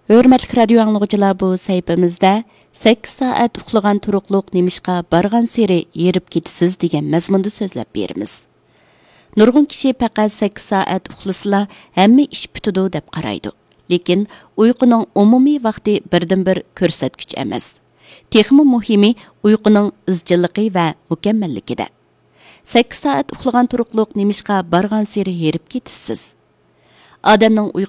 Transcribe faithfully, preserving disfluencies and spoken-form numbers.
Hörmətli radio anlıqçılar, bu səhifəmizdə sakkiz saat uxlagan turuqluq nemişqa barğan seri yerib ketisiz degan məzmunda sözləb berimiz. Nurgun kishi faqat sakkiz saat uxlasıla hamma ish bitidi deb qaraydi. Lekin uyquning umumiy vaqti birdan-bir ko'rsatkich emas. Texmi muhimi uyquning izchilligi va mukammalligida. sakkiz saat uxlagan turuqluq nemişqa barğan seri yerib ketisiz. Odamning